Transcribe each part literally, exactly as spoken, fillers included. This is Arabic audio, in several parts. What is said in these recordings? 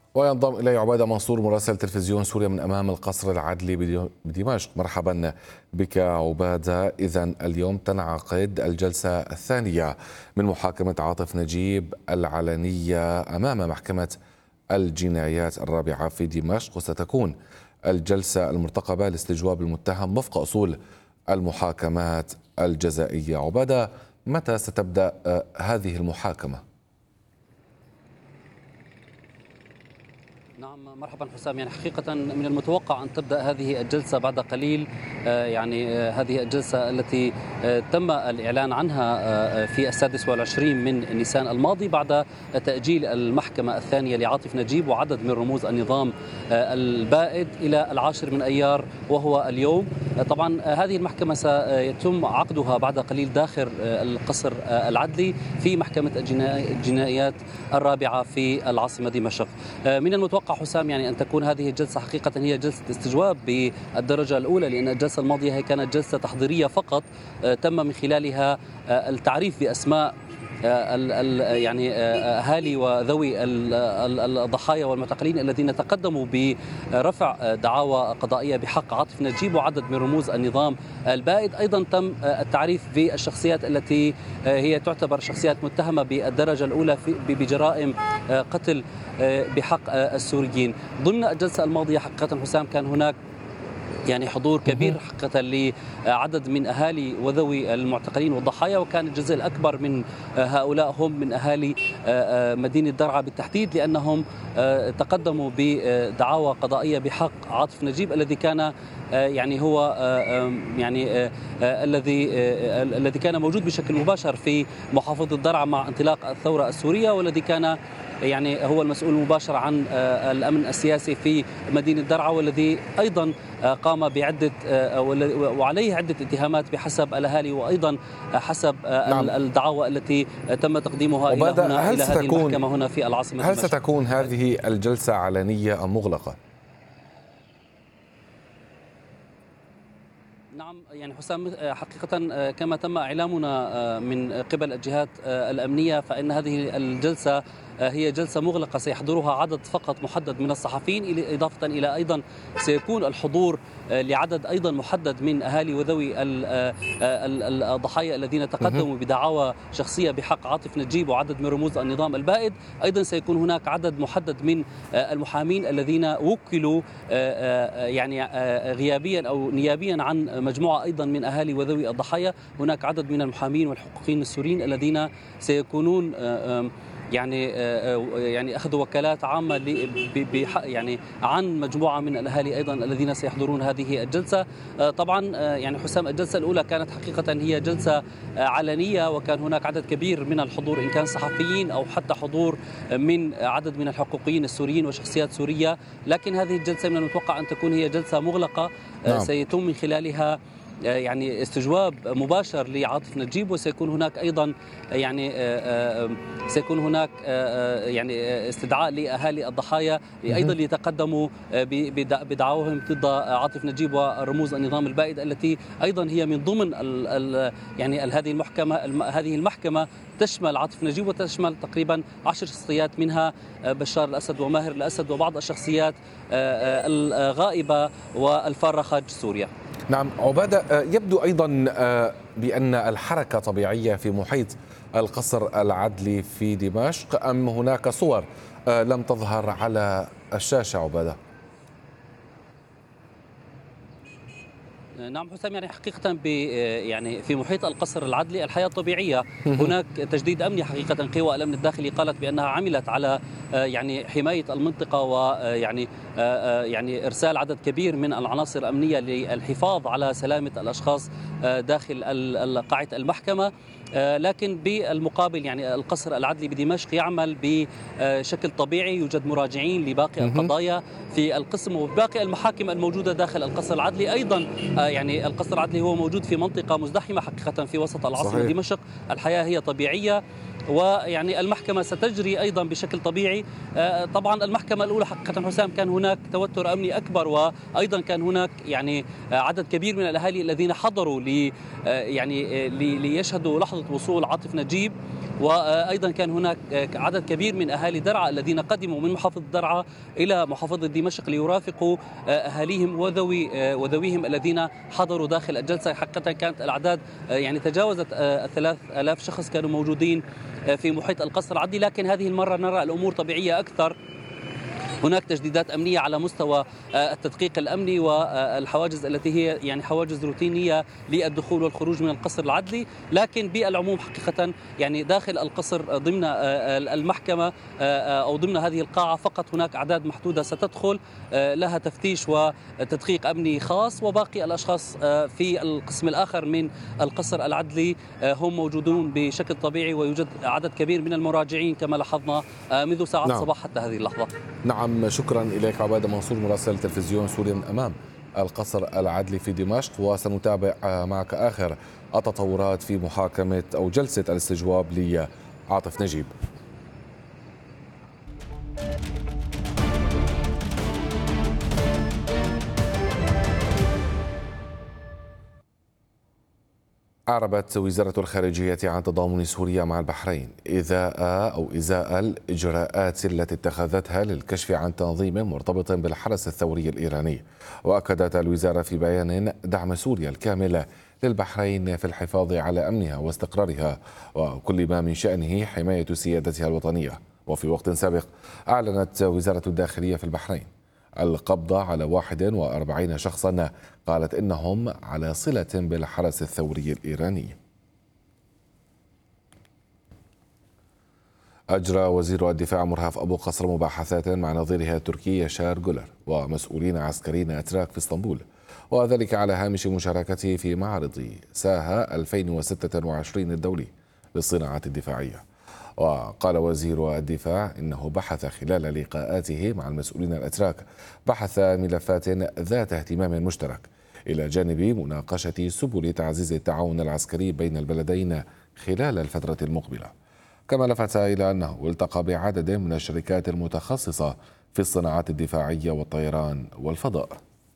وينضم إلي عبادة منصور مراسل تلفزيون سوريا من أمام القصر العدلي بدمشق. مرحبا بك عبادة. إذن اليوم تنعقد الجلسة الثانية من محاكمة عاطف نجيب العلنية أمام محكمة الجنايات الرابعة في دمشق، وستكون الجلسة المرتقبة لاستجواب المتهم وفق أصول المحاكمات الجزائية. عبادة، متى ستبدأ هذه المحاكمة؟ نعم، مرحبا حسام. يعني حقيقة من المتوقع أن تبدأ هذه الجلسة بعد قليل. يعني هذه الجلسة التي تم الإعلان عنها في السادس والعشرين من نيسان الماضي بعد تأجيل المحكمة الثانية لعاطف نجيب وعدد من رموز النظام البائد إلى العاشر من أيار وهو اليوم. طبعا هذه المحكمة سيتم عقدها بعد قليل داخل القصر العدلي في محكمة الجنايات الرابعة في العاصمة دمشق. من المتوقع حسام يعني أن تكون هذه الجلسة حقيقة هي جلسة استجواب بالدرجة الأولى، لأن الجلسة الماضية هي كانت جلسة تحضيرية فقط تم من خلالها التعريف بأسماء ال ال يعني اهالي وذوي الضحايا والمعتقلين الذين تقدموا برفع دعاوى قضائيه بحق عاطف نجيب وعدد من رموز النظام البائد. ايضا تم التعريف بالشخصيات التي هي تعتبر شخصيات متهمه بالدرجه الاولى بجرائم قتل بحق السوريين. ضمن الجلسه الماضيه حقيقه حسام كان هناك يعني حضور كبير حقيقة لعدد من أهالي وذوي المعتقلين والضحايا، وكان الجزء الأكبر من هؤلاء هم من أهالي مدينة درعا بالتحديد، لأنهم تقدموا بدعاوى قضائية بحق عاطف نجيب الذي كان يعني هو يعني الذي الذي كان موجود بشكل مباشر في محافظة درعا مع انطلاق الثورة السورية، والذي كان يعني هو المسؤول المباشر عن الأمن السياسي في مدينة درعا، والذي أيضا قام بعدة وعليه عدة اتهامات بحسب الأهالي وأيضا حسب نعم. الدعاوى التي تم تقديمها إلى هنا إلى هذه المحكمة هنا في العاصمة. هل ستكون هذه الجلسة علنية أم مغلقة؟ نعم يعني حسام، حقيقة كما تم إعلامنا من قبل الجهات الأمنية فإن هذه الجلسة هي جلسة مغلقة سيحضرها عدد فقط محدد من الصحفيين، إضافة إلى أيضا سيكون الحضور لعدد أيضا محدد من أهالي وذوي الضحايا الذين تقدموا بدعاوى شخصية بحق عاطف نجيب وعدد من رموز النظام البائد. أيضا سيكون هناك عدد محدد من المحامين الذين وكلوا يعني غيابيا أو نيابيا عن مجموعة أيضا من أهالي وذوي الضحايا. هناك عدد من المحامين والحقوقيين السوريين الذين سيكونون يعني يعني اخذوا وكالات عامه يعني عن مجموعه من الاهالي ايضا الذين سيحضرون هذه الجلسه. طبعا يعني حسام، الجلسه الاولى كانت حقيقه هي جلسه علنيه، وكان هناك عدد كبير من الحضور ان كان صحفيين او حتى حضور من عدد من الحقوقيين السوريين وشخصيات سوريه، لكن هذه الجلسه من المتوقع ان تكون هي جلسه مغلقه نعم. سيتم من خلالها يعني استجواب مباشر لعاطف نجيب، وسيكون هناك ايضا يعني سيكون هناك يعني استدعاء لاهالي الضحايا ايضا ليتقدموا بدعواهم ضد عاطف نجيب ورموز النظام البائد التي ايضا هي من ضمن ال ال يعني هذه المحكمه هذه المحكمه تشمل عاطف نجيب وتشمل تقريبا عشر شخصيات، منها بشار الاسد وماهر الاسد وبعض الشخصيات الغائبه والفاره خارج سوريا. نعم عبادة، يبدو أيضا بأن الحركة طبيعية في محيط القصر العدلي في دمشق، أم هناك صور لم تظهر على الشاشة عبادة؟ نعم حسام، يعني حقيقة يعني في محيط القصر العدلي الحياة طبيعية. هناك تجديد أمني حقيقة. قوى الأمن الداخلي قالت بأنها عملت على يعني حماية المنطقة ويعني يعني إرسال عدد كبير من العناصر الأمنية للحفاظ على سلامة الأشخاص داخل قاعة المحكمة. لكن بالمقابل يعني القصر العدلي بدمشق يعمل بشكل طبيعي، يوجد مراجعين لباقي القضايا في القسم وباقي المحاكم الموجودة داخل القصر العدلي. أيضا يعني القصر العدلي هو موجود في منطقة مزدحمة حقيقة في وسط العاصمة دمشق. الحياة هي طبيعية، ويعني المحكمة ستجري أيضا بشكل طبيعي. طبعا المحكمة الأولى حقيقة حسام كان هناك توتر أمني أكبر، وأيضا كان هناك يعني عدد كبير من الأهالي الذين حضروا لي يعني ليشهدوا لحظة وصول عاطف نجيب وأيضا كان هناك عدد كبير من أهالي درعا الذين قدموا من محافظة درعا إلى محافظة دمشق ليرافقوا أهاليهم وذوي وذويهم الذين حضروا داخل الجلسة. حقيقة كانت الأعداد يعني تجاوزت الثلاث آلاف شخص كانوا موجودين في محيط القصر العدلي، لكن هذه المرة نرى الأمور طبيعية أكثر. هناك تجديدات أمنية على مستوى التدقيق الأمني والحواجز التي هي يعني حواجز روتينية للدخول والخروج من القصر العدلي، لكن بالعموم حقيقة يعني داخل القصر ضمن المحكمة أو ضمن هذه القاعة فقط هناك أعداد محدودة ستدخل لها تفتيش وتدقيق أمني خاص، وباقي الأشخاص في القسم الآخر من القصر العدلي هم موجودون بشكل طبيعي، ويوجد عدد كبير من المراجعين كما لاحظنا منذ ساعات نعم. الصباح حتى هذه اللحظة. نعم، شكرا إليك عبادة منصور مراسل تلفزيون سوريا من أمام القصر العدلي في دمشق. وسنتابع معك آخر التطورات في محاكمة أو جلسة الاستجواب لعاطف نجيب. أعربت وزارة الخارجية عن تضامن سوريا مع البحرين إزاء أو إزاء الإجراءات التي اتخذتها للكشف عن تنظيم مرتبط بالحرس الثوري الإيراني. وأكدت الوزارة في بيان دعم سوريا الكامل للبحرين في الحفاظ على أمنها واستقرارها وكل ما من شأنه حماية سيادتها الوطنية. وفي وقت سابق أعلنت وزارة الداخلية في البحرين القبض على واحد وأربعين شخصا قالت إنهم على صلة بالحرس الثوري الإيراني. أجرى وزير الدفاع مرهف أبو قصر مباحثات مع نظيره التركي يشار جولر ومسؤولين عسكريين أتراك في اسطنبول، وذلك على هامش مشاركته في معرض ساها ألفين وستة وعشرين الدولي للصناعات الدفاعية. وقال وزير الدفاع إنه بحث خلال لقاءاته مع المسؤولين الأتراك بحث ملفات ذات اهتمام مشترك إلى جانب مناقشة سبل تعزيز التعاون العسكري بين البلدين خلال الفترة المقبلة. كما لفت إلى أنه التقى بعدد من الشركات المتخصصة في الصناعات الدفاعية والطيران والفضاء.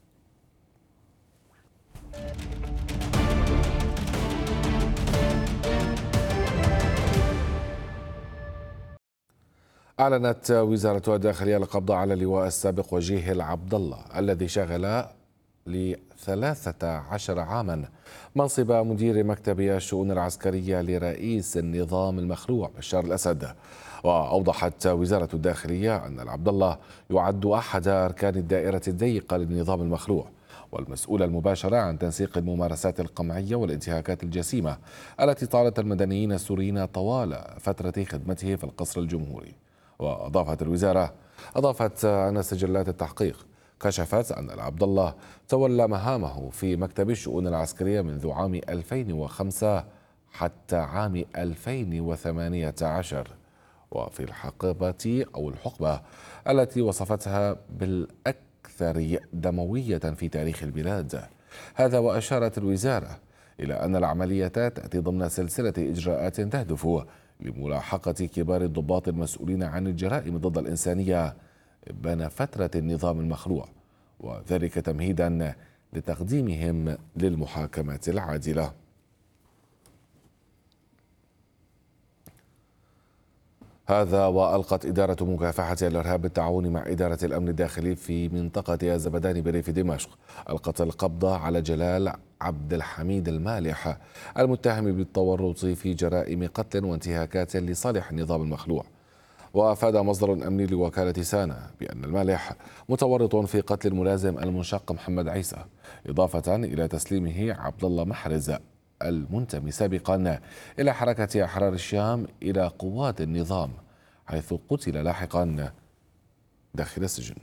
أعلنت وزارة الداخلية القبض على اللواء السابق وجيه العبد الله الذي شغل لثلاثة عشر عاما منصب مدير مكتب الشؤون العسكرية لرئيس النظام المخلوع بشار الأسد. وأوضحت وزارة الداخلية أن العبد الله يعد أحد أركان الدائرة الضيقة للنظام المخلوع والمسؤول المباشر عن تنسيق الممارسات القمعية والانتهاكات الجسيمة التي طالت المدنيين السوريين طوال فترة خدمته في القصر الجمهوري. وأضافت الوزارة أضافت أن سجلات التحقيق كشفت أن العبد الله تولى مهامه في مكتب الشؤون العسكرية منذ عام ألفين وخمسة حتى عام ألفين وثمانية عشر، وفي الحقبة أو الحقبة التي وصفتها بالأكثر دموية في تاريخ البلاد. هذا وأشارت الوزارة إلى أن العملية تأتي ضمن سلسلة إجراءات تهدف لملاحقة كبار الضباط المسؤولين عن الجرائم ضد الإنسانية بين فترة النظام المخلوع، وذلك تمهيدا لتقديمهم للمحاكمات العادلة. هذا وألقت إدارة مكافحة الإرهاب بالتعاون مع إدارة الأمن الداخلي في منطقة الزبداني بريف دمشق ألقت القبض على جلال عبد الحميد المالح المتهم بالتورط في جرائم قتل وانتهاكات لصالح النظام المخلوع. وأفاد مصدر أمني لوكالة سانا بأن المالح متورط في قتل الملازم المنشق محمد عيسى، إضافة إلى تسليمه عبد الله محرز المنتمي سابقا إلى حركة أحرار الشام إلى قوات النظام، حيث قتل لاحقا داخل السجن.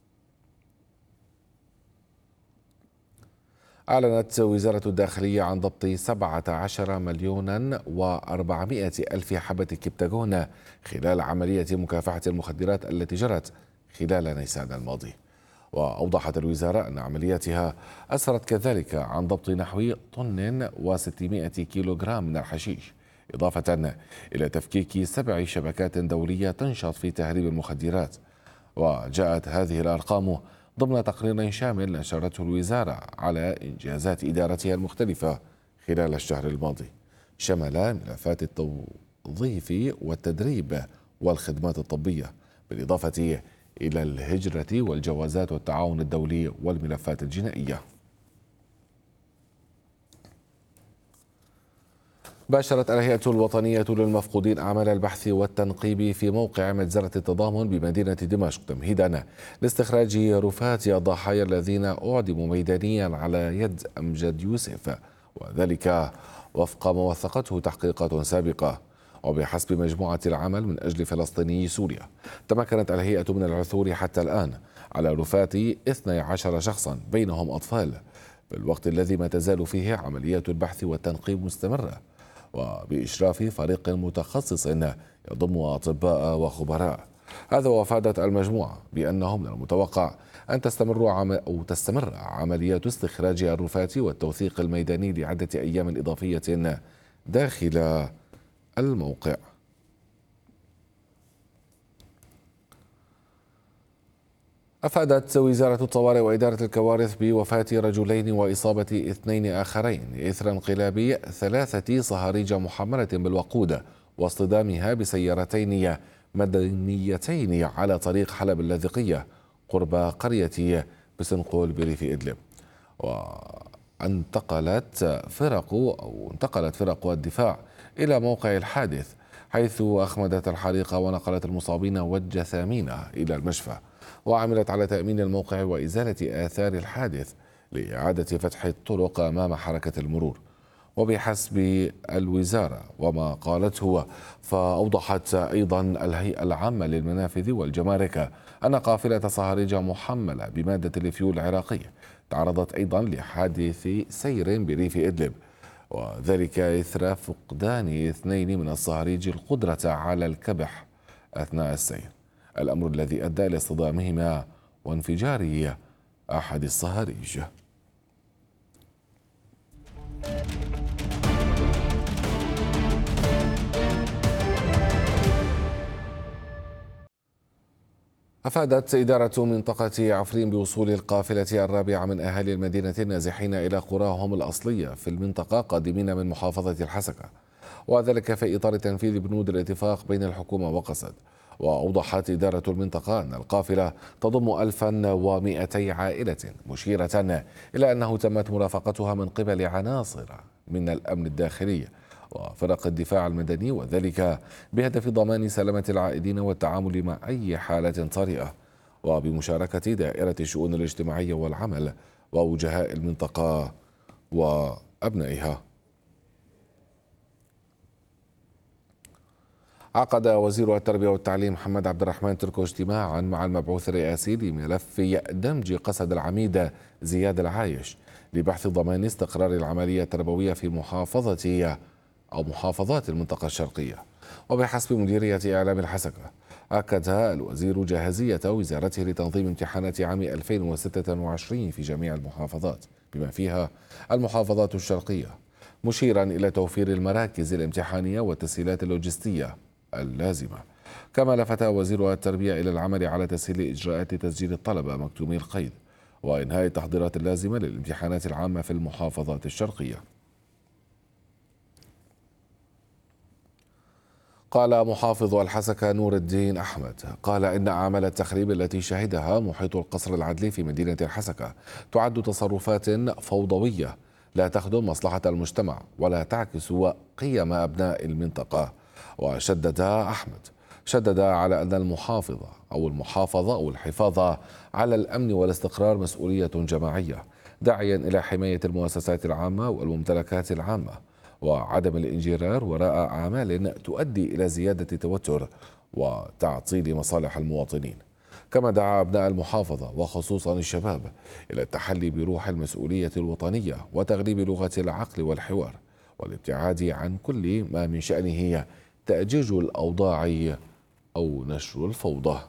أعلنت وزارة الداخلية عن ضبط سبعة عشر مليونا وأربعمائة ألف حبة كبتاغون خلال عملية مكافحة المخدرات التي جرت خلال نيسان الماضي. وأوضحت الوزارة أن عملياتها أسفرت كذلك عن ضبط نحو طن وستمائة كيلوغرام من الحشيش، إضافة إلى تفكيك سبع شبكات دولية تنشط في تهريب المخدرات. وجاءت هذه الأرقام ضمن تقرير شامل نشرته الوزارة على إنجازات إدارتها المختلفة خلال الشهر الماضي، شمل ملفات التوظيف والتدريب والخدمات الطبية، بالإضافة إلى الهجرة والجوازات والتعاون الدولي والملفات الجنائية. باشرت الهيئة الوطنية للمفقودين أعمال البحث والتنقيب في موقع مجزرة التضامن بمدينة دمشق تمهيدا لاستخراج رفات الضحايا الذين أعدموا ميدانيا على يد أمجد يوسف، وذلك وفق ما وثقته تحقيقات سابقة. وبحسب مجموعة العمل من أجل فلسطيني سوريا، تمكنت الهيئة من العثور حتى الآن على رفات اثني عشر شخصا بينهم أطفال، في الوقت الذي ما تزال فيه عمليات البحث والتنقيب مستمرة، وبإشراف فريق متخصص يضم أطباء وخبراء. هذا وافادت المجموعة بأنه من المتوقع أن تستمر عم أو تستمر عمليات استخراج الرفات والتوثيق الميداني لعدة أيام إضافية داخل الموقع. أفادت وزارة الطوارئ وإدارة الكوارث بوفاة رجلين وإصابة اثنين آخرين إثر انقلاب ثلاثة صهاريج محملة بالوقود واصطدامها بسيارتين مدنيتين على طريق حلب اللاذقية قرب قرية بسنقول بريف إدلب. وانتقلت فرق أو انتقلت فرق الدفاع إلى موقع الحادث، حيث أخمدت الحريق ونقلت المصابين والجثامين إلى المشفى، وعملت على تأمين الموقع وإزالة آثار الحادث لإعادة فتح الطرق أمام حركة المرور. وبحسب الوزارة وما قالته، فأوضحت أيضا الهيئة العامة للمنافذ والجمارك أن قافلة صهاريج محملة بمادة الفيول العراقية تعرضت أيضا لحادث سير بريف إدلب، وذلك إثر فقدان اثنين من الصهاريج القدرة على الكبح أثناء السير، الأمر الذي أدى إلى اصطدامهما وانفجار أحد الصهاريج. أفادت إدارة منطقة عفرين بوصول القافلة الرابعة من أهالي المدينة النازحين إلى قراهم الأصلية في المنطقة قادمين من محافظة الحسكة، وذلك في إطار تنفيذ بنود الاتفاق بين الحكومة وقسد. وأوضحت إدارة المنطقة أن القافلة تضم ألفا ومئتي عائلة، مشيرة إلى أنه تمت مرافقتها من قبل عناصر من الأمن الداخلي وفرق الدفاع المدني، وذلك بهدف ضمان سلامة العائدين والتعامل مع أي حالة طارئة، وبمشاركة دائرة الشؤون الاجتماعية والعمل ووجهاء المنطقة وأبنائها. عقد وزير التربية والتعليم محمد عبد الرحمن تركو اجتماعا مع المبعوث الرئاسي لملف دمج قسد العميد زياد العايش لبحث ضمان استقرار العملية التربوية في محافظة أو محافظات المنطقة الشرقية. وبحسب مديرية إعلام الحسكة، أكد الوزير جاهزية وزارته لتنظيم امتحانات عام ألفين وستة وعشرين في جميع المحافظات بما فيها المحافظات الشرقية، مشيرا إلى توفير المراكز الامتحانية والتسهيلات اللوجستية اللازمة. كما لفت وزير التربية إلى العمل على تسهيل إجراءات تسجيل الطلبة مكتومي القيد وإنهاء التحضيرات اللازمة للامتحانات العامة في المحافظات الشرقية. قال محافظ الحسكة نور الدين أحمد قال إن أعمال التخريب التي شهدها محيط القصر العدلي في مدينة الحسكة تعد تصرفات فوضوية لا تخدم مصلحة المجتمع ولا تعكس قيم أبناء المنطقة. وشدد أحمد شدد على أن المحافظة أو المحافظة أو الحفاظ على الأمن والاستقرار مسؤولية جماعية، داعيا إلى حماية المؤسسات العامة والممتلكات العامة وعدم الانجرار وراء أعمال تؤدي إلى زيادة التوتر وتعطيل مصالح المواطنين. كما دعا أبناء المحافظة وخصوصا الشباب إلى التحلي بروح المسؤولية الوطنية وتغليب لغة العقل والحوار والابتعاد عن كل ما من شأنه تأجيج الأوضاع أو نشر الفوضى.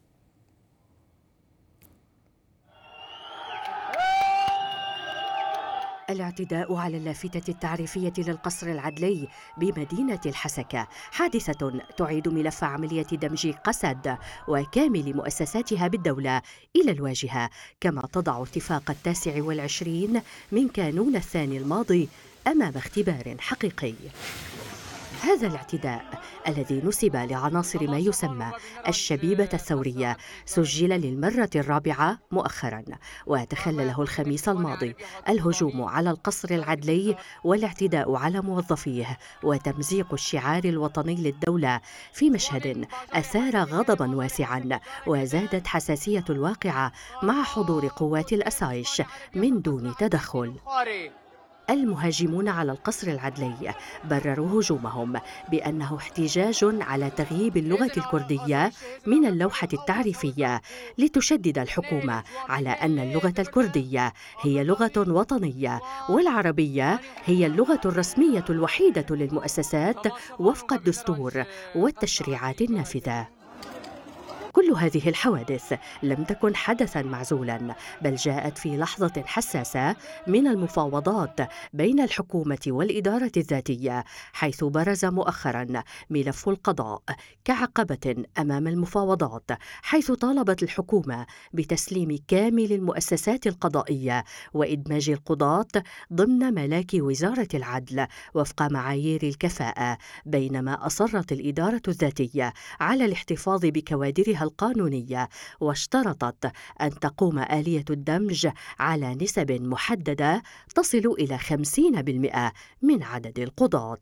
الاعتداء على اللافتة التعريفية للقصر العدلي بمدينة الحسكة حادثة تعيد ملف عملية دمج قسد وكامل مؤسساتها بالدولة إلى الواجهة، كما تضع اتفاق التاسع والعشرين من كانون الثاني الماضي أمام اختبار حقيقي. هذا الاعتداء الذي نسب لعناصر ما يسمى الشبيبة الثورية سجل للمرة الرابعة مؤخرا، وتخلله الخميس الماضي الهجوم على القصر العدلي والاعتداء على موظفيه وتمزيق الشعار الوطني للدولة في مشهد أثار غضبا واسعا وزادت حساسية الواقعة مع حضور قوات الأسايش من دون تدخل. المهاجمون على القصر العدلي برروا هجومهم بأنه احتجاج على تغييب اللغة الكردية من اللوحة التعريفية، لتشدد الحكومة على أن اللغة الكردية هي لغة وطنية والعربية هي اللغة الرسمية الوحيدة للمؤسسات وفق الدستور والتشريعات النافذة. كل هذه الحوادث لم تكن حدثاً معزولاً، بل جاءت في لحظة حساسة من المفاوضات بين الحكومة والإدارة الذاتية، حيث برز مؤخراً ملف القضاء كعقبة أمام المفاوضات، حيث طالبت الحكومة بتسليم كامل المؤسسات القضائية وإدماج القضاة ضمن ملاك وزارة العدل وفق معايير الكفاءة، بينما أصرت الإدارة الذاتية على الاحتفاظ بكوادرها القانونية، واشترطت أن تقوم آلية الدمج على نسب محددة تصل إلى خمسين بالمئة من عدد القضاة.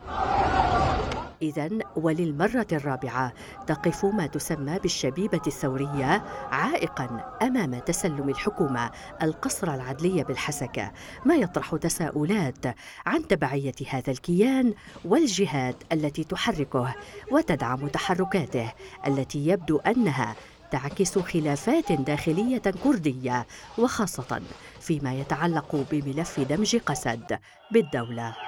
إذن وللمرة الرابعة تقف ما تسمى بالشبيبة الثورية عائقاً أمام تسلم الحكومة القصر العدلي بالحسكة، ما يطرح تساؤلات عن تبعية هذا الكيان والجهات التي تحركه وتدعم تحركاته، التي يبدو أنها تعكس خلافات داخلية كردية، وخاصة فيما يتعلق بملف دمج قسد بالدولة.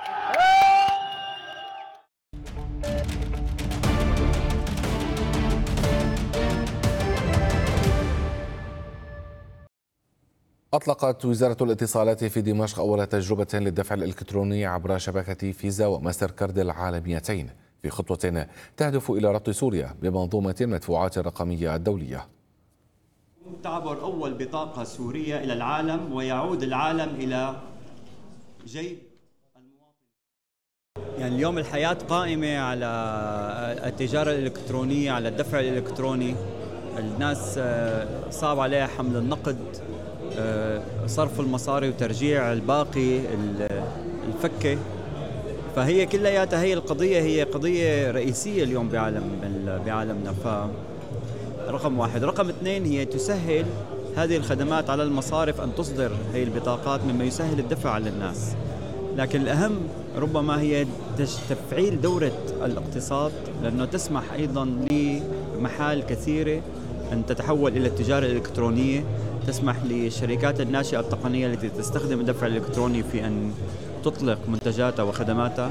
أطلقت وزارة الاتصالات في دمشق أول تجربة للدفع الإلكتروني عبر شبكة فيزا وماستر كارد العالميتين، في خطوة تهدف إلى ربط سوريا بمنظومة المدفوعات الرقمية الدولية. تعبر أول بطاقة سورية إلى العالم، ويعود العالم إلى جيب المواطن. يعني اليوم الحياة قائمة على التجارة الإلكترونية، على الدفع الإلكتروني. الناس صعب عليها حمل النقد، صرف المصاري وترجيع الباقي، الفكة. فهي كلياتها هي القضية هي قضية رئيسية اليوم بعالم بعالمنا. ف رقم واحد. رقم اثنين، هي تسهل هذه الخدمات على المصارف أن تصدر هي البطاقات، مما يسهل الدفع للناس. لكن الأهم ربما هي تفعيل دورة الاقتصاد، لأنه تسمح أيضا لمحال كثيرة أن تتحول إلى التجارة الإلكترونية، تسمح للشركات الناشئة التقنية التي تستخدم الدفع الإلكتروني في أن تطلق منتجاتها وخدماتها.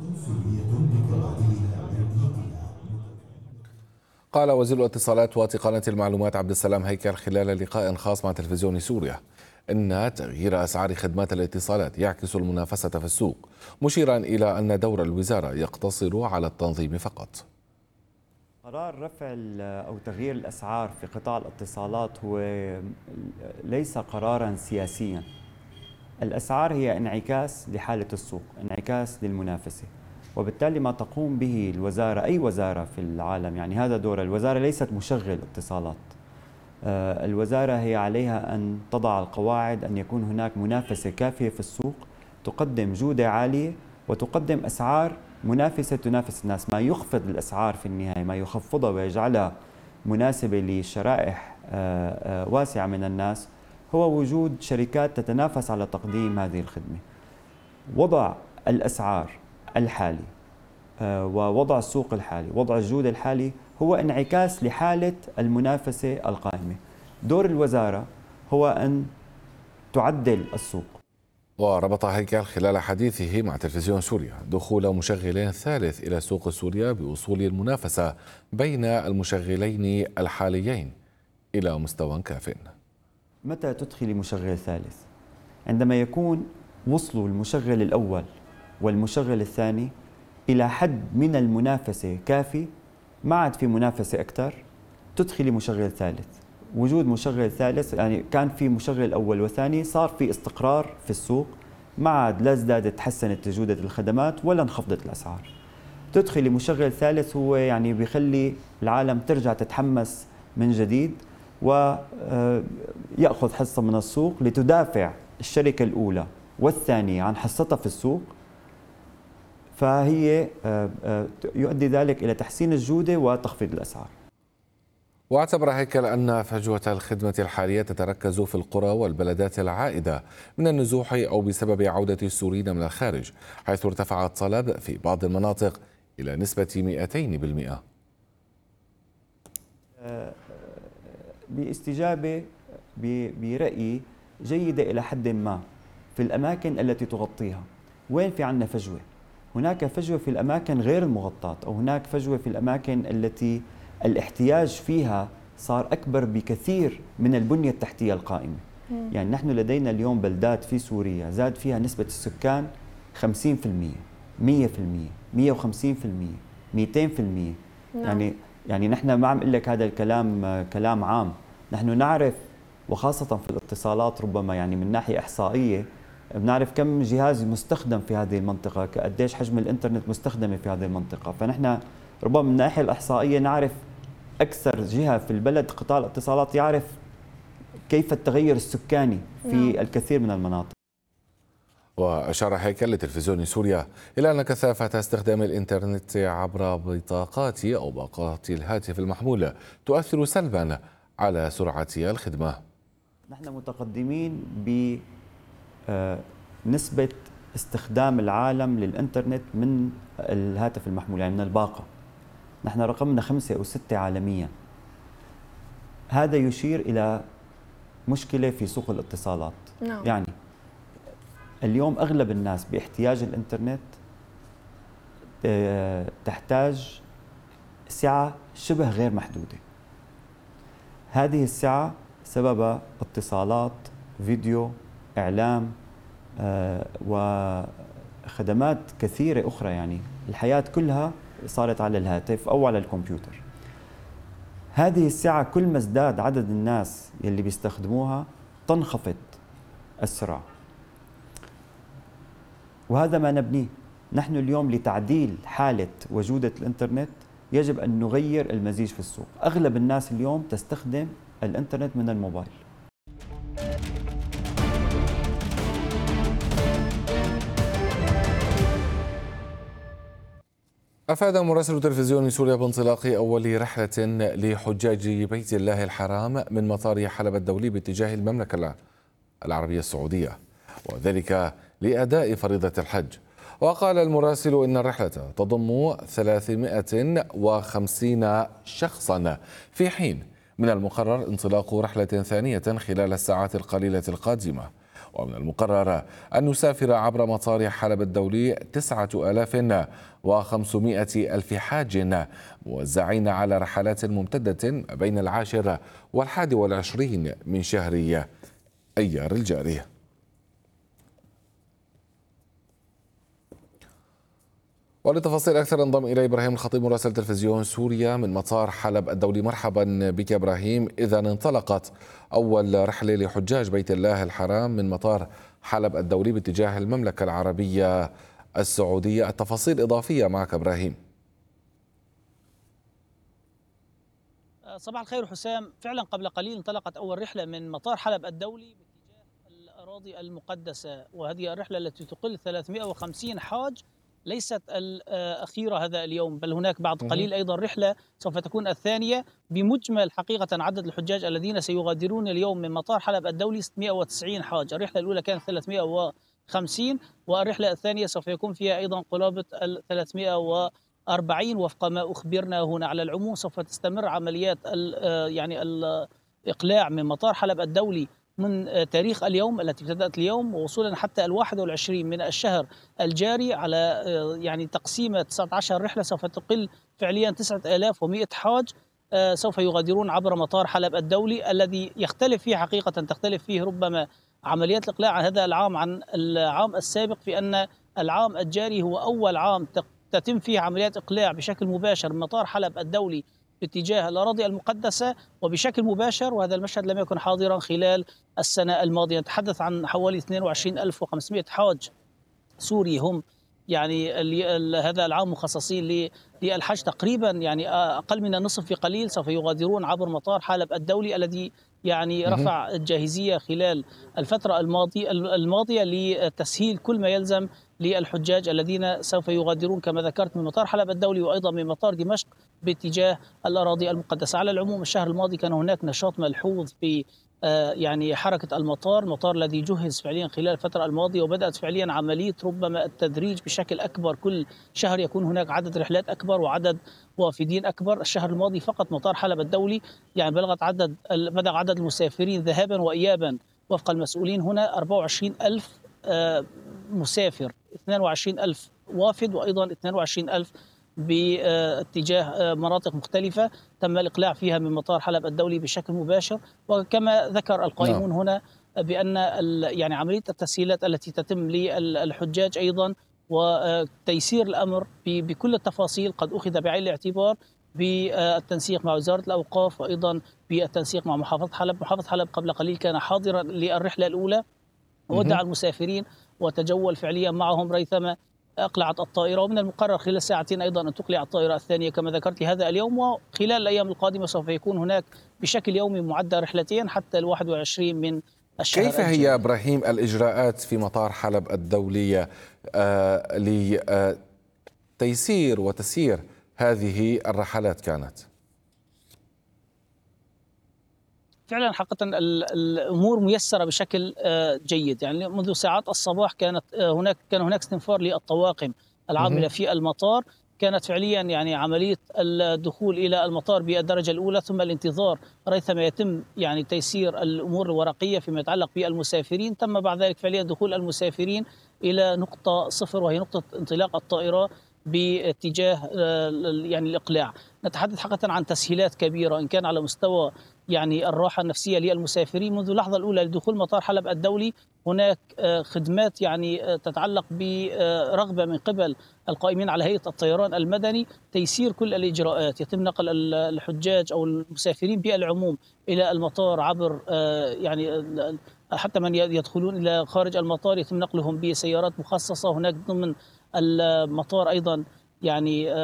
قال وزير الاتصالات وتقنية المعلومات عبد السلام هيكل خلال لقاء خاص مع تلفزيون سوريا إن تغيير أسعار خدمات الاتصالات يعكس المنافسة في السوق، مشيرا إلى أن دور الوزارة يقتصر على التنظيم فقط. قرار رفع أو تغيير الأسعار في قطاع الاتصالات هو ليس قرارا سياسيا. الأسعار هي انعكاس لحالة السوق، انعكاس للمنافسة، وبالتالي ما تقوم به الوزارة، أي وزارة في العالم، يعني هذا دور الوزارة، ليست مشغل اتصالات. الوزارة هي عليها أن تضع القواعد، أن يكون هناك منافسة كافية في السوق، تقدم جودة عالية وتقدم أسعار منافسة تنافس الناس، ما يخفض الأسعار في النهاية، ما يخفضها ويجعلها مناسبة لشرائح واسعة من الناس، هو وجود شركات تتنافس على تقديم هذه الخدمة. وضع الأسعار الحالي ووضع السوق الحالي، وضع الجودة الحالي، هو انعكاس لحالة المنافسة القائمة. دور الوزارة هو أن تعدل السوق. وربط هيكل خلال حديثه مع تلفزيون سوريا دخول مشغل ثالث إلى سوق سوريا بوصول المنافسة بين المشغلين الحاليين إلى مستوى كاف. متى تدخل مشغل ثالث؟ عندما يكون وصلوا المشغل الأول والمشغل الثاني إلى حد من المنافسة كافي، ما عاد في منافسة أكثر، تدخلي مشغل ثالث. وجود مشغل ثالث يعني كان في مشغل أول وثاني، صار في استقرار في السوق، ما عاد لا ازدادت تحسنت جودة الخدمات ولا انخفضت الأسعار. تدخلي مشغل ثالث هو يعني بيخلي العالم ترجع تتحمس من جديد ويأخذ حصة من السوق لتدافع الشركة الأولى والثانية عن حصتها في السوق، فهي يؤدي ذلك إلى تحسين الجودة وتخفيض الأسعار. واعتبر هيكل أن فجوة الخدمة الحالية تتركز في القرى والبلدات العائدة من النزوح أو بسبب عودة السوريين من الخارج، حيث ارتفع الطلب في بعض المناطق إلى نسبة مئتين بالمئة. باستجابة برأيي جيدة إلى حد ما في الأماكن التي تغطيها. وين في عندنا فجوة؟ هناك فجوة في الأماكن غير المغطاة، أو هناك فجوة في الأماكن التي الاحتياج فيها صار أكبر بكثير من البنية التحتية القائمة. مم. يعني نحن لدينا اليوم بلدات في سوريا زاد فيها نسبة السكان خمسين بالمئة، مئة بالمئة، مئة وخمسين بالمئة، مئتين بالمئة. نعم. يعني يعني نحن ما عم اقول لك هذا الكلام كلام عام، نحن نعرف وخاصة في الاتصالات ربما يعني من ناحية إحصائية بنعرف كم جهاز مستخدم في هذه المنطقة، قديش حجم الإنترنت مستخدمة في هذه المنطقة، فنحن ربما من الناحية الإحصائية نعرف أكثر جهة في البلد قطاع الاتصالات يعرف كيف التغير السكاني في نعم. الكثير من المناطق. وأشار هيكل لتلفزيون سوريا إلى أن كثافة استخدام الإنترنت عبر بطاقات أو باقات الهاتف المحمول تؤثر سلبا على سرعة الخدمة. نحن متقدمين بنسبة استخدام العالم للإنترنت من الهاتف المحمول، يعني من الباقة. نحن رقمنا خمسة أو ستة عالميا. هذا يشير إلى مشكلة في سوق الاتصالات. no. يعني اليوم أغلب الناس باحتياج الإنترنت تحتاج سعة شبه غير محدودة. هذه السعة سبب اتصالات، فيديو، إعلام وخدمات كثيرة أخرى، يعني الحياة كلها صارت على الهاتف أو على الكمبيوتر. هذه السعة كل ما ازداد عدد الناس يلي بيستخدموها تنخفض السرعة، وهذا ما نبنيه. نحن اليوم لتعديل حالة وجودة الإنترنت يجب أن نغير المزيج في السوق. أغلب الناس اليوم تستخدم الإنترنت من الموبايل. أفاد مراسل تلفزيون سوريا بانطلاق أول رحلة لحجاج بيت الله الحرام من مطار حلب الدولي باتجاه المملكة العربية السعودية، وذلك لأداء فريضة الحج. وقال المراسل إن الرحلة تضم ثلاثمائة وخمسين شخصا، في حين من المقرر انطلاق رحلة ثانية خلال الساعات القليلة القادمة. ومن المقرر أن يسافر عبر مطار حلب الدولي تسعة آلاف وخمسمائة ألف حاج موزعين على رحلات ممتدة بين العاشر والحادي والعشرين من شهر أيار الجاري. ولتفاصيل أكثر انضم إلي إبراهيم الخطيب مراسل تلفزيون سوريا من مطار حلب الدولي. مرحبا بك إبراهيم. إذا انطلقت أول رحلة لحجاج بيت الله الحرام من مطار حلب الدولي باتجاه المملكة العربية السعودية، التفاصيل إضافية معك إبراهيم. صباح الخير حسام، فعلا قبل قليل انطلقت أول رحلة من مطار حلب الدولي باتجاه الأراضي المقدسة، وهذه الرحلة التي تقل ثلاثمائة وخمسين حاج ليست الأخيرة هذا اليوم، بل هناك بعد قليل أيضا رحلة سوف تكون الثانية. بمجمل حقيقة عدد الحجاج الذين سيغادرون اليوم من مطار حلب الدولي ستمائة وتسعين حاج. الرحلة الأولى كانت ثلاثمائة وخمسين، والرحلة الثانية سوف يكون فيها أيضا قرابة ال ثلاثمائة وأربعين وفق ما أخبرنا هنا. على العموم سوف تستمر عمليات ال يعني الإقلاع من مطار حلب الدولي من تاريخ اليوم التي ابتدأت اليوم ووصولا حتى الواحد والعشرين من الشهر الجاري، على يعني تقسيمة تسعة عشر رحلة سوف تقل فعليا تسعة آلاف ومئة حاج سوف يغادرون عبر مطار حلب الدولي، الذي يختلف فيه حقيقة تختلف فيه ربما عمليات الإقلاع هذا العام عن العام السابق، في أن العام الجاري هو أول عام تتم فيه عمليات إقلاع بشكل مباشر من مطار حلب الدولي باتجاه الأراضي المقدسة وبشكل مباشر، وهذا المشهد لم يكن حاضرا خلال السنة الماضية. نتحدث عن حوالي اثنين وعشرين ألف وخمسمائة حاج سوري هم يعني هذا العام مخصصين للحج تقريبا، يعني أقل من النصف في قليل سوف يغادرون عبر مطار حلب الدولي الذي يعني رفع الجاهزية خلال الفترة الماضية الماضية لتسهيل كل ما يلزم للحجاج الذين سوف يغادرون كما ذكرت من مطار حلب الدولي وأيضا من مطار دمشق باتجاه الأراضي المقدسة. على العموم الشهر الماضي كان هناك نشاط ملحوظ في يعني حركة المطار، المطار الذي جهز فعليا خلال الفترة الماضية وبدأت فعليا عملية ربما التدريج بشكل أكبر، كل شهر يكون هناك عدد رحلات أكبر وعدد وافدين أكبر. الشهر الماضي فقط مطار حلب الدولي يعني بلغت عدد بلغ عدد المسافرين ذهابا وإيابا وفق المسؤولين هنا أربعة وعشرين ألف مسافر، اثنين وعشرين ألف وافد وأيضا اثنين وعشرين ألف باتجاه مناطق مختلفة تم الإقلاع فيها من مطار حلب الدولي بشكل مباشر. وكما ذكر القائمون نعم. هنا بأن يعني عملية التسهيلات التي تتم للحجاج أيضا وتيسير الأمر بكل التفاصيل قد أخذ بعين الاعتبار بالتنسيق مع وزارة الأوقاف وأيضا بالتنسيق مع محافظة حلب. محافظة حلب قبل قليل كان حاضرا للرحلة الأولى وودع المسافرين وتجول فعليا معهم ريثما أقلعت الطائرة، ومن المقرر خلال ساعتين أيضا أن تقلع الطائرة الثانية كما ذكرت هذا اليوم. وخلال الأيام القادمة سوف يكون هناك بشكل يومي معدل رحلتين حتى الواحد والعشرين من الشهر. كيف هي يا إبراهيم الإجراءات في مطار حلب الدولية آه لتيسير وتسيير هذه الرحلات كانت؟ فعلا حقيقة الأمور ميسرة بشكل جيد، يعني منذ ساعات الصباح كانت هناك كان هناك استنفار للطواقم العاملة في المطار، كانت فعليا يعني عملية الدخول إلى المطار بالدرجة الأولى ثم الانتظار ريثما يتم يعني تيسير الأمور الورقية فيما يتعلق بالمسافرين، تم بعد ذلك فعليا دخول المسافرين إلى نقطة صفر وهي نقطة انطلاق الطائرة باتجاه يعني الإقلاع. نتحدث حقيقة عن تسهيلات كبيرة إن كان على مستوى يعني الراحة النفسية للمسافرين. منذ اللحظة الأولى لدخول مطار حلب الدولي هناك خدمات يعني تتعلق برغبة من قبل القائمين على هيئة الطيران المدني تيسير كل الإجراءات، يتم نقل الحجاج أو المسافرين بالعموم إلى المطار عبر يعني حتى من يدخلون إلى خارج المطار يتم نقلهم بسيارات مخصصة. هناك ضمن المطار أيضا يعني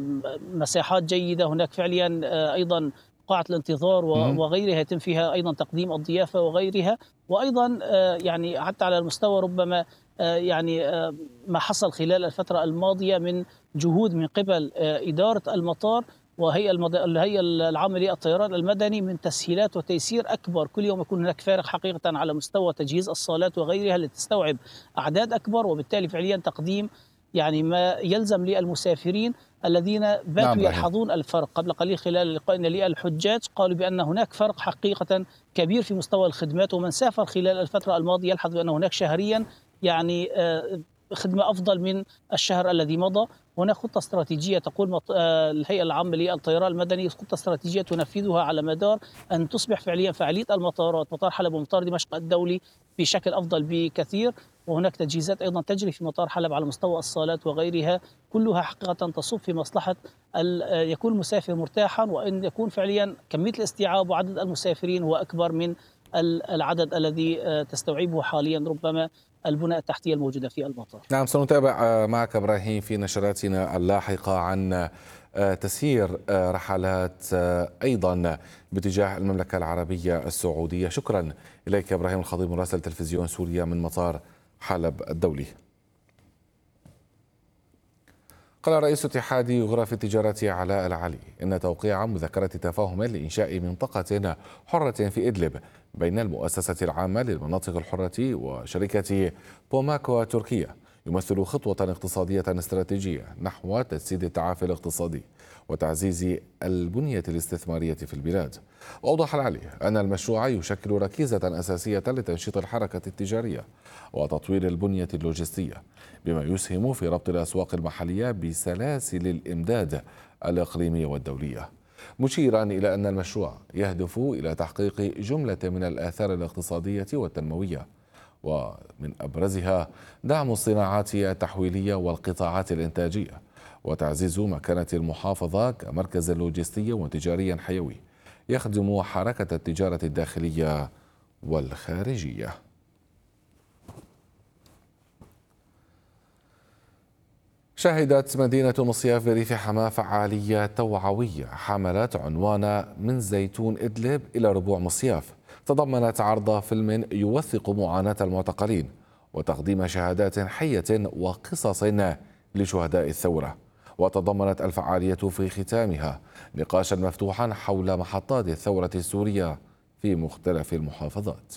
مساحات جيدة، هناك فعليا أيضا قاعة الانتظار وغيرها يتم فيها أيضا تقديم الضيافة وغيرها، وأيضا يعني حتى على المستوى ربما يعني ما حصل خلال الفترة الماضية من جهود من قبل إدارة المطار وهي الهيئة العامة للطيران المدني من تسهيلات وتيسير أكبر. كل يوم يكون هناك فارق حقيقة على مستوى تجهيز الصالات وغيرها لتستوعب أعداد أكبر، وبالتالي فعليا تقديم يعني ما يلزم للمسافرين الذين باتوا يلحظون الفرق. قبل قليل خلال لقائنا للحجاج قالوا بأن هناك فرق حقيقة كبير في مستوى الخدمات، ومن سافر خلال الفترة الماضية يلحظ بأن هناك شهريا يعني خدمة أفضل من الشهر الذي مضى. هناك خطة استراتيجية تقول الهيئة العامة للطيران المدني، خطة استراتيجية تنفذها على مدار أن تصبح فعليا فعالية المطارات مطار حلب ومطار دمشق الدولي بشكل أفضل بكثير. وهناك تجهيزات أيضا تجري في مطار حلب على مستوى الصالات وغيرها، كلها حقيقة تصب في مصلحة يكون المسافر مرتاحا وأن يكون فعليا كمية الاستيعاب وعدد المسافرين هو أكبر من العدد الذي تستوعبه حاليا ربما البنى التحتية الموجودة في المطار. نعم، سنتابع معك إبراهيم في نشراتنا اللاحقة عن تسيير رحلات أيضا باتجاه المملكة العربية السعودية. شكرا إليك إبراهيم الخضيب مراسل تلفزيون سوريا من مطار حلب الدولي. قال رئيس اتحاد غرف التجارة علاء العلي إن توقيع مذكرة تفاهم لإنشاء منطقة حرة في إدلب بين المؤسسة العامة للمناطق الحرة وشركة بوماكو تركيا يمثل خطوة اقتصادية استراتيجية نحو تجسيد التعافي الاقتصادي وتعزيز البنية الاستثمارية في البلاد. وأوضح العلي أن المشروع يشكل ركيزة أساسية لتنشيط الحركة التجارية وتطوير البنية اللوجستية بما يسهم في ربط الأسواق المحلية بسلاسل الإمداد الإقليمية والدولية، مشيرا إلى أن المشروع يهدف إلى تحقيق جملة من الآثار الاقتصادية والتنموية، ومن أبرزها دعم الصناعات التحويلية والقطاعات الإنتاجية وتعزيز مكانة المحافظة كمركز لوجستي وتجاري حيوي يخدم حركة التجارة الداخلية والخارجية. شهدت مدينة مصياف بريف حماة فعالية توعوية حملت عنوان من زيتون إدلب إلى ربوع مصياف، تضمنت عرض فيلم يوثق معاناة المعتقلين وتقديم شهادات حية وقصص لشهداء الثورة. وتضمنت الفعالية في ختامها نقاشا مفتوحا حول محطات الثورة السورية في مختلف المحافظات.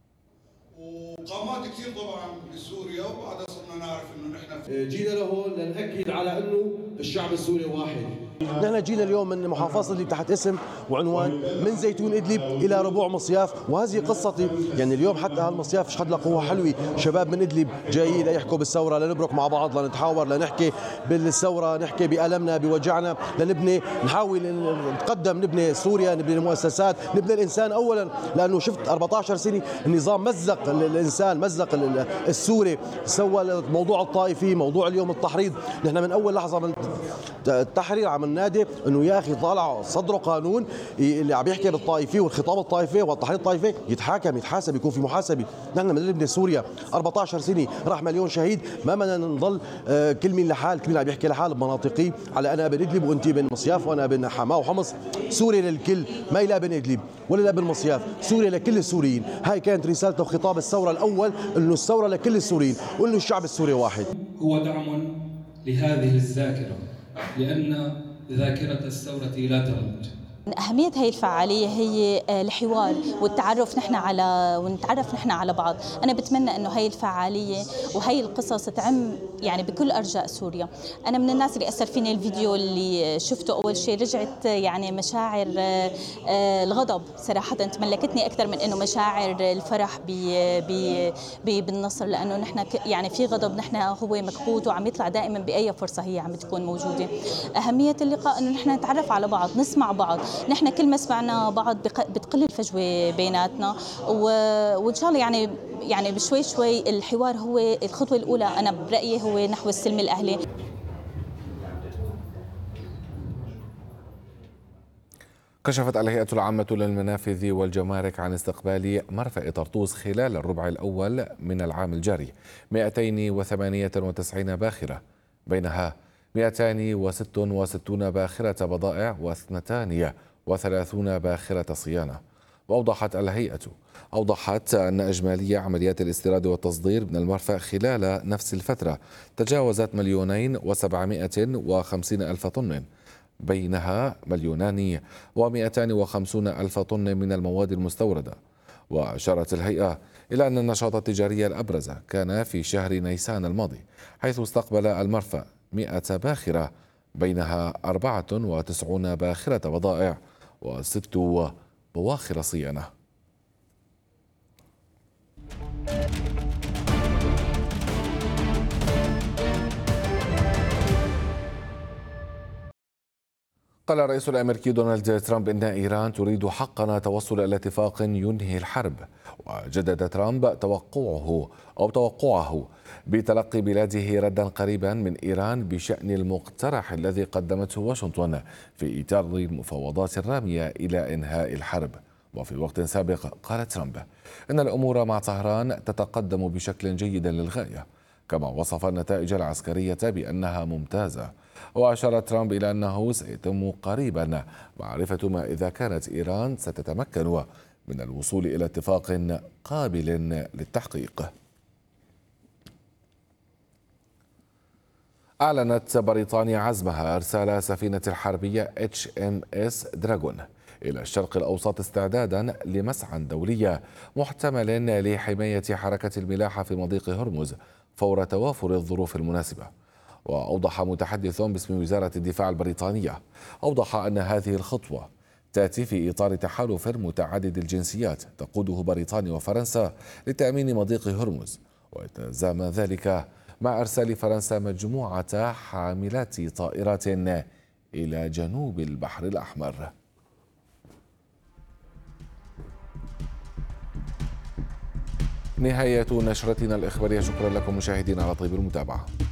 وقامات كثير طبعا بسوريا، وبعدها صرنا نعرف انه نحن جينا لهون لنأكد على انه الشعب السوري واحد. نحن جينا اليوم من محافظة اللي تحت اسم وعنوان من زيتون إدلب إلى ربوع مصياف، وهذه قصتي. يعني اليوم حتى هالمصياف شهد لها قوة حلوة، شباب من إدلب جايين ليحكوا بالثورة، لنبرك مع بعض، لنتحاور، لنحكي بالثورة، نحكي بألمنا بوجعنا، لنبني، نحاول نتقدم، نبني سوريا، نبني مؤسسات، نبني الإنسان أولا. لأنه شفت أربعة عشر سنة النظام مزق الإنسان، مزق السوري، سوى موضوع الطائفي، موضوع اليوم التحريض. نحن من أول لحظة من التحرير عم نادي انه يا اخي طالع صدره قانون اللي عم يحكي بالطائفي والخطاب الطائفي والتحريض الطائفي يتحاكم، يتحاسب، يكون في محاسبه. نحن من نبني سوريا أربعة عشر سنه، راح مليون شهيد، ما بدنا نضل كل مين لحال، كل مين عم يحكي لحال بمناطقي، على انا ابن ادلب وانت بن مصياف وانا بن حماه وحمص. سوريا للكل، ما لا بن ادلب ولا لا بن مصياف، سوريا لكل السوريين. هاي كانت رسالته وخطاب الثوره الاول، انه الثوره لكل السوريين وانه الشعب السوري واحد. هو دعم لهذه الذاكره، لان ذاكرة الثورة لا تموت. أهمية هي الفعالية هي الحوار والتعرف نحن على ونتعرف نحن على بعض. أنا بتمنى إنه هي الفعالية وهي القصص تعم يعني بكل أرجاء سوريا. أنا من الناس اللي أثر فيني الفيديو اللي شفته أول شيء، رجعت يعني مشاعر الغضب صراحة تملكتني أكثر من إنه مشاعر الفرح بالنصر، لأنه نحن يعني في غضب، نحن هو مكبوت وعم يطلع دائما بأي فرصة هي عم تكون موجودة. أهمية اللقاء إنه نحن نتعرف على بعض، نسمع بعض. نحن كل ما سمعنا بعض بتقل الفجوه بيناتنا، وان شاء الله يعني يعني بشوي شوي الحوار هو الخطوه الاولى انا برايي هو نحو السلم الاهلي. كشفت الهيئة العامة للمنافذ والجمارك عن استقبال مرفأ طرطوس خلال الربع الأول من العام الجاري مئتين وثمانية وتسعين باخرة، بينها مئتين وستة وستين باخرة بضائع واثنتان وثلاثون باخرة صيانة. وأوضحت الهيئة أوضحت أن إجمالي عمليات الاستيراد والتصدير من المرفأ خلال نفس الفترة تجاوزت مليونين وسبعمائة وخمسين ألف طن، بينها مليونان ومئتان وخمسون ألف طن من المواد المستوردة. وأشارت الهيئة إلى أن النشاط التجاري الأبرز كان في شهر نيسان الماضي، حيث استقبل المرفأ مئة باخرة، بينها أربعة وتسعين باخرة بضائع وست بواخر صيانة. قال الرئيس الأمريكي دونالد ترامب إن إيران تريد حقا التوصل إلى اتفاق ينهي الحرب. وجدد ترامب توقعه أو توقعه بتلقي بلاده ردا قريبا من إيران بشأن المقترح الذي قدمته واشنطن في إطار المفاوضات الرامية إلى إنهاء الحرب. وفي وقت سابق قال ترامب إن الأمور مع طهران تتقدم بشكل جيد للغاية، كما وصف النتائج العسكرية بأنها ممتازة. وأشار ترامب إلى أنه سيتم قريبا معرفة ما إذا كانت إيران ستتمكن من الوصول إلى اتفاق قابل للتحقيق. أعلنت بريطانيا عزمها إرسال سفينة الحربية إتش إم إس دراغون إلى الشرق الأوسط استعدادا لمسعى دولي محتمل لحماية حركة الملاحة في مضيق هرمز فور توافر الظروف المناسبة. وأوضح متحدث باسم وزارة الدفاع البريطانية أوضح أن هذه الخطوة تأتي في إطار تحالف متعدد الجنسيات تقوده بريطانيا وفرنسا لتأمين مضيق هرمز، ويتزامن ذلك مع إرسال فرنسا مجموعة حاملات طائرات إلى جنوب البحر الأحمر. نهاية نشرتنا الإخبارية، شكرا لكم مشاهدينا على طيب المتابعة.